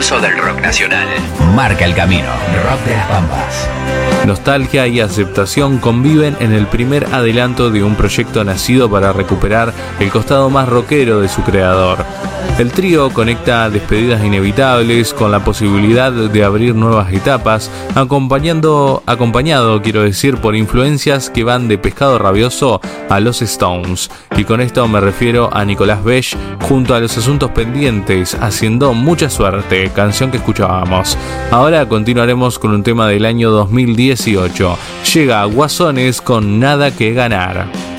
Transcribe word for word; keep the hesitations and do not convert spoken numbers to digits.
pulso del rock nacional. Marca el camino. Rock de las Pampas. Nostalgia y aceptación conviven en el primer adelanto de un proyecto nacido para recuperar el costado más rockero de su creador. El trío conecta despedidas inevitables con la posibilidad de abrir nuevas etapas, acompañando, acompañado, quiero decir, por influencias que van de Pescado Rabioso a los Stones. Y con esto me refiero a Nicolás Besh junto a Los Asuntos Pendientes, haciendo Mucha Suerte, canción que escuchábamos. Ahora continuaremos con un tema del año dos mil dieciocho. Llega Guasones con Nada que Ganar.